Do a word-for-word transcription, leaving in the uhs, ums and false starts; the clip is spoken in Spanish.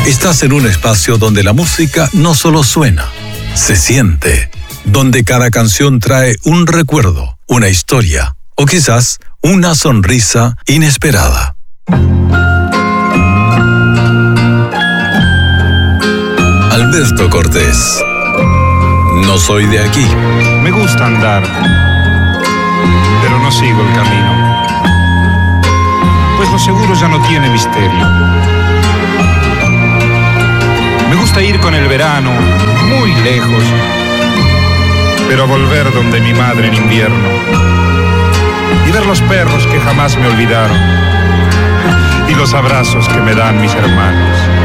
Estás en un espacio donde la música no solo suena, se siente. Donde cada canción trae un recuerdo, una historia o quizás una sonrisa inesperada. Alberto Cortés. No soy de aquí. Me gusta andar, pero no sigo el camino, pues lo seguro ya no tiene misterio. Me gusta ir con el verano muy lejos, pero volver donde mi madre en invierno y ver los perros que jamás me olvidaron y los abrazos que me dan mis hermanos.